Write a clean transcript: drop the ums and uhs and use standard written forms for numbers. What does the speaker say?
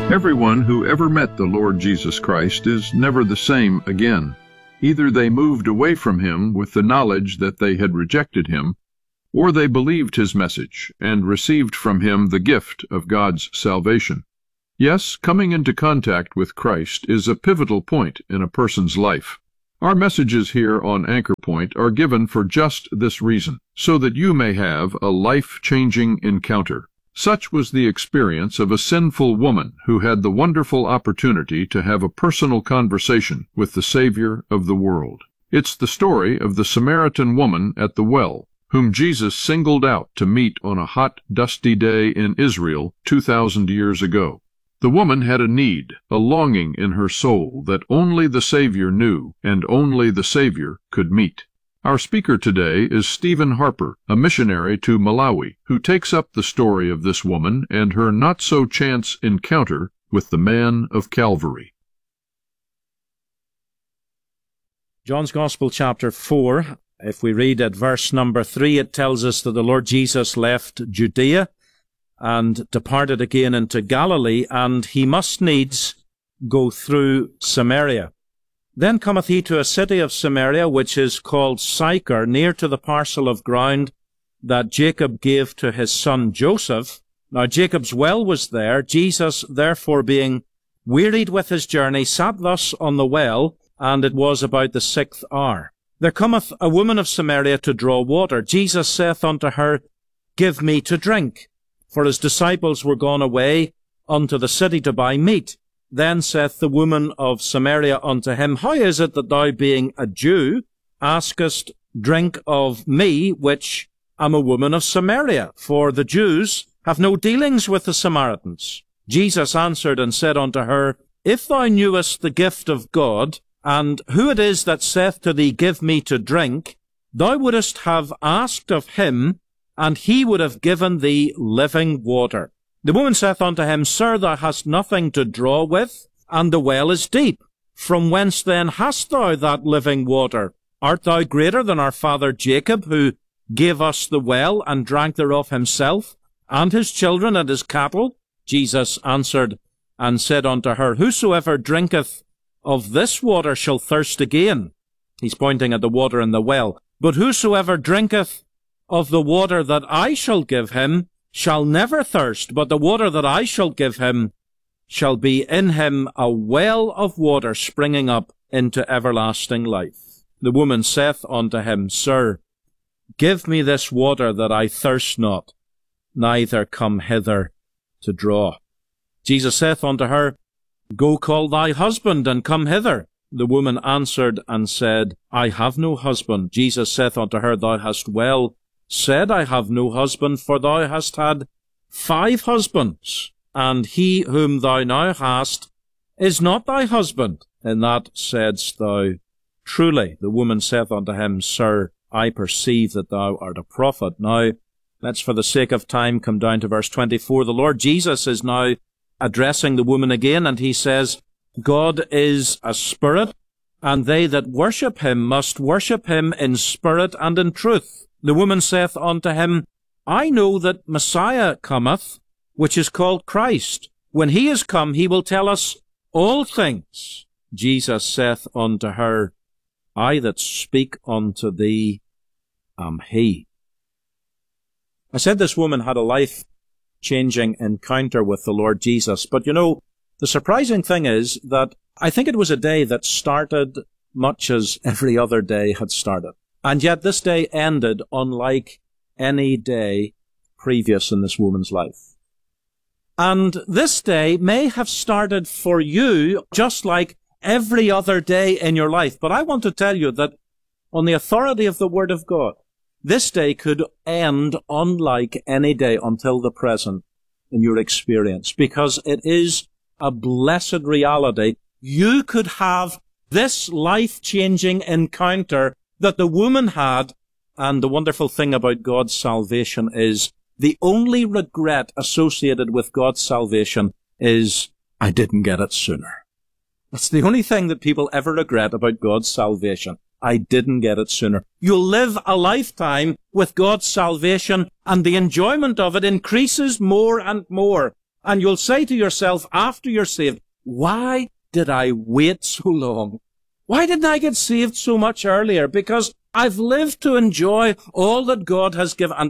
Everyone who ever met the Lord Jesus Christ is never the same again. Either they moved away from him with the knowledge that they had rejected him, or they believed his message and received from him the gift of God's salvation. Yes, coming into contact with Christ is a pivotal point in a person's life. Our messages here on Anchor Point are given for just this reason, so that you may have a life-changing encounter. Such was the experience of a sinful woman who had the wonderful opportunity to have a personal conversation with the Savior of the world. It's the story of the Samaritan woman at the well, whom Jesus singled out to meet on a hot, dusty day in Israel 2,000 years ago. The woman had a need, a longing in her soul that only the Savior knew and only the Savior could meet. Our speaker today is Stephen Harper, a missionary to Malawi, who takes up the story of this woman and her not-so-chance encounter with the man of Calvary. John's Gospel, chapter 4, if we read at verse number 3, it tells us that the Lord Jesus left Judea and departed again into Galilee, and he must needs go through Samaria. Then cometh he to a city of Samaria, which is called Sychar, near to the parcel of ground that Jacob gave to his son Joseph. Now Jacob's well was there. Jesus, therefore, being wearied with his journey, sat thus on the well, and it was about the 6th hour. There cometh a woman of Samaria to draw water. Jesus saith unto her, Give me to drink. For his disciples were gone away unto the city to buy meat. Then saith the woman of Samaria unto him, How is it that thou, being a Jew, askest drink of me, which am a woman of Samaria? For the Jews have no dealings with the Samaritans. Jesus answered and said unto her, If thou knewest the gift of God, and who it is that saith to thee, Give me to drink, thou wouldest have asked of him, and he would have given thee living water. The woman saith unto him, Sir, thou hast nothing to draw with, and the well is deep. From whence then hast thou that living water? Art thou greater than our father Jacob, who gave us the well, and drank thereof himself, and his children, and his cattle? Jesus answered and said unto her, Whosoever drinketh of this water shall thirst again. He's pointing at the water in the well. But whosoever drinketh of the water that I shall give him shall never thirst, but the water that I shall give him shall be in him a well of water springing up into everlasting life. The woman saith unto him, Sir, give me this water that I thirst not, neither come hither to draw. Jesus saith unto her, Go call thy husband, and come hither. The woman answered and said, I have no husband. Jesus saith unto her, Thou hast well said, I have no husband, for thou hast had 5 husbands, and he whom thou now hast is not thy husband. In that saidst thou truly. The woman saith unto him, Sir, I perceive that thou art a prophet. Now, let's for the sake of time come down to verse 24. The Lord Jesus is now addressing the woman again, and he says, God is a spirit, and they that worship him must worship him in spirit and in truth. The woman saith unto him, I know that Messiah cometh, which is called Christ. When he is come, he will tell us all things. Jesus saith unto her, I that speak unto thee am he. I said this woman had a life-changing encounter with the Lord Jesus, but you know, the surprising thing is that I think it was a day that started much as every other day had started. And yet this day ended unlike any day previous in this woman's life. And this day may have started for you just like every other day in your life. But I want to tell you that on the authority of the Word of God, this day could end unlike any day until the present in your experience, because it is a blessed reality. You could have this life-changing encounter that the woman had, and the wonderful thing about God's salvation is the only regret associated with God's salvation is, I didn't get it sooner. That's the only thing that people ever regret about God's salvation. I didn't get it sooner. You'll live a lifetime with God's salvation, and the enjoyment of it increases more and more And you'll say to yourself after you're saved, why did I wait so long? Why didn't I get saved so much earlier? Because I've lived to enjoy all that God has given. And